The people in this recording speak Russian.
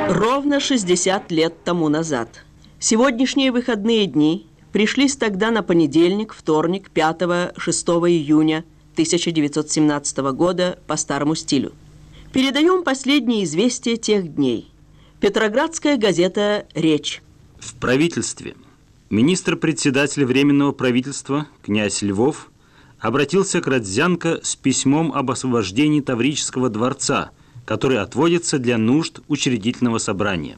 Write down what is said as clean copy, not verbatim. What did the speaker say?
Ровно 60 лет тому назад. Сегодняшние выходные дни пришлись тогда на понедельник, вторник, 5-6 июня 1917 года по старому стилю. Передаем последние известия тех дней. Петроградская газета «Речь». В правительстве министр-председатель Временного правительства князь Львов обратился к Родзянко с письмом об освобождении Таврического дворца, который отводится для нужд учредительного собрания.